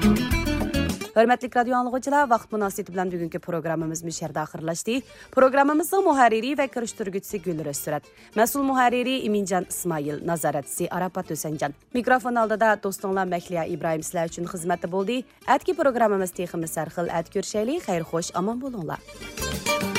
Hörmətli radio anlıqçılar, vaxt münasibəti bilan bugünkü proqramımız müşərdə axırlaşdı. Proqramımızın mühərriri və kirişdirgüçüsü Gülür Özsürət. Məsul mühərriri İmincan İsmail, nazarətçisi Arapat Ösəncan. Mikrofon aldıda dostunlar Məkliyə İbrahim sizlər üçün xidmətdə oldu. Ətki proqramımız teximiz sərxil ət görüşəli, xeyir xoş, aman bolunlar.